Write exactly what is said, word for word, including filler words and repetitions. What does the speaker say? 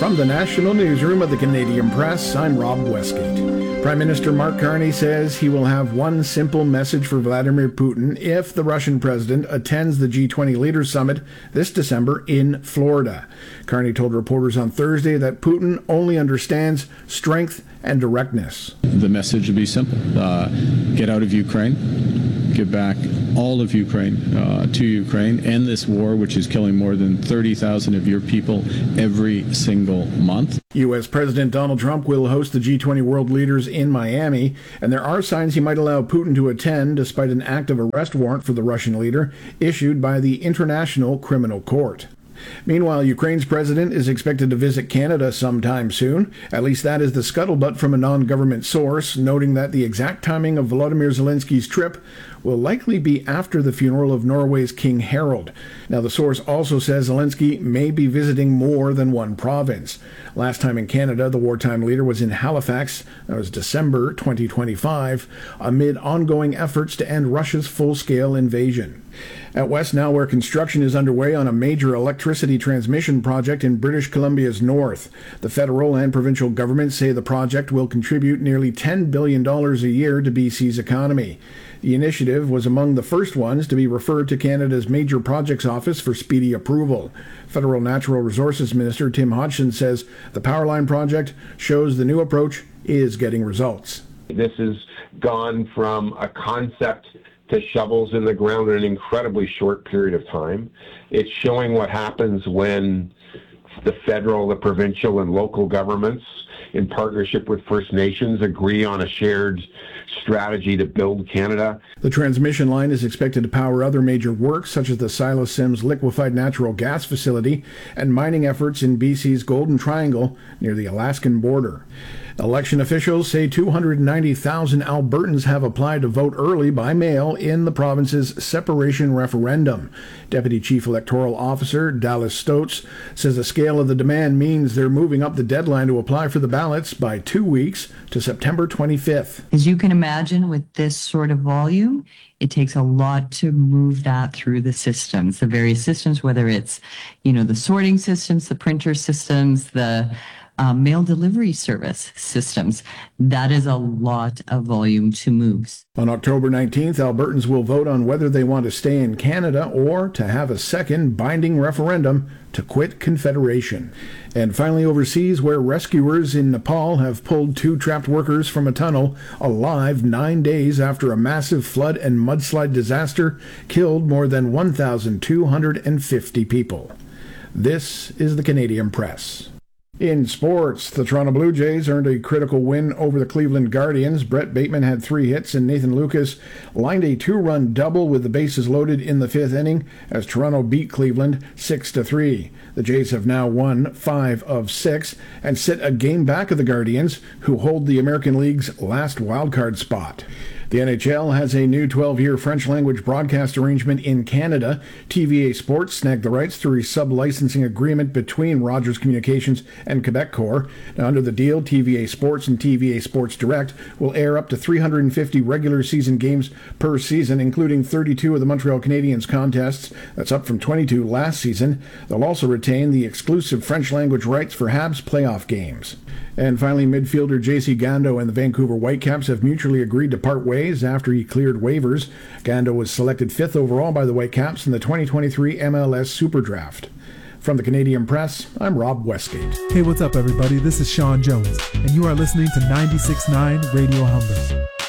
From the National Newsroom of the Canadian Press, I'm Rob Westgate. Prime Minister Mark Carney says he will have one simple message for Vladimir Putin if the Russian president attends the G twenty Leaders Summit this December in Florida. Carney told reporters on Thursday that Putin only understands strength and directness. The message would be simple. Uh, get out of Ukraine. Give back all of Ukraine uh, to Ukraine. End this war, which is killing more than thirty thousand of your people every single month. U S. President Donald Trump will host the G twenty world leaders in Miami, and there are signs he might allow Putin to attend despite an active arrest warrant for the Russian leader issued by the International Criminal Court. Meanwhile, Ukraine's president is expected to visit Canada sometime soon. At least that is the scuttlebutt from a non-government source, noting that the exact timing of Volodymyr Zelensky's trip will likely be after the funeral of Norway's King Harald. Now, the source also says Zelensky may be visiting more than one province. Last time in Canada, the wartime leader was in Halifax. That was December twenty twenty-five, amid ongoing efforts to end Russia's full-scale invasion. At West now, where construction is underway on a major electricity transmission project in British Columbia's north. The federal and provincial governments say the project will contribute nearly ten billion dollars a year to B C's economy. The initiative was among the first ones to be referred to Canada's Major Projects Office for speedy approval. Federal Natural Resources Minister Tim Hodgson says the Powerline project shows the new approach is getting results. This has gone from a concept to shovels in the ground in an incredibly short period of time. It's showing what happens when the federal, the provincial, and local governments, in partnership with First Nations, agree on a shared strategy to build Canada. The transmission line is expected to power other major works, such as the Silas Sims liquefied natural gas facility and mining efforts in B C's Golden Triangle near the Alaskan border. Election officials say two hundred ninety thousand Albertans have applied to vote early by mail in the province's separation referendum. Deputy Chief Electoral Officer Dallas Stotz says the scale of the demand means they're moving up the deadline to apply for the ballots by two weeks to September twenty-fifth. As you can imagine, with this sort of volume, it takes a lot to move that through the systems, the various systems, whether it's, you know, the sorting systems, the printer systems, the Uh, mail delivery service systems. That is a lot of volume to move. On October nineteenth, Albertans will vote on whether they want to stay in Canada or to have a second binding referendum to quit Confederation. And finally, overseas, where rescuers in Nepal have pulled two trapped workers from a tunnel alive nine days after a massive flood and mudslide disaster killed more than one thousand two hundred fifty people. This is the Canadian Press. In sports, the Toronto Blue Jays earned a critical win over the Cleveland Guardians. Brett Bateman had three hits and Nathan Lucas lined a two-run double with the bases loaded in the fifth inning as Toronto beat Cleveland six to three. The Jays have now won five of six and sit a game back of the Guardians, who hold the American League's last wildcard spot. The N H L has a new twelve-year French-language broadcast arrangement in Canada. T V A Sports snagged the rights through a sub-licensing agreement between Rogers Communications and Quebecor. Now, under the deal, T V A Sports and T V A Sports Direct will air up to three hundred fifty regular season games per season, including thirty-two of the Montreal Canadiens contests. That's up from twenty-two last season. They'll also retain the exclusive French-language rights for Habs playoff games. And finally, midfielder J C Gando and the Vancouver Whitecaps have mutually agreed to part ways after he cleared waivers. Gando was selected fifth overall by the Whitecaps in the twenty twenty-three M L S Super Draft. From the Canadian Press, I'm Rob Westgate. Hey, what's up, everybody? This is Sean Jones, and you are listening to ninety-six point nine Radio Humber.